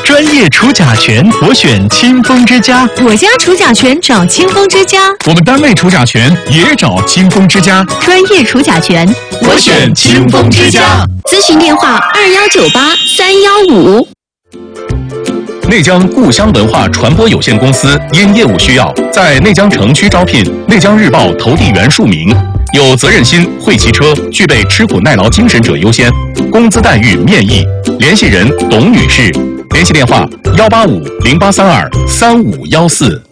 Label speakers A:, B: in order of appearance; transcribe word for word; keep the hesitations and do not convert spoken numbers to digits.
A: 专业除甲醛，我选清风之家。
B: 我家除甲醛找清风之家。
C: 我们单位除甲醛也找清风之家。
B: 专业除甲醛，
A: 我选清风之家。
B: 咨询电话：二幺九八三幺五。
C: 内江故乡文化传播有限公司因业务需要，在内江城区招聘内江日报投递员数名，有责任心、会骑车、具备吃苦耐劳精神者优先，工资待遇面议。联系人：董女士，联系电话：幺八五零八三二三五幺四。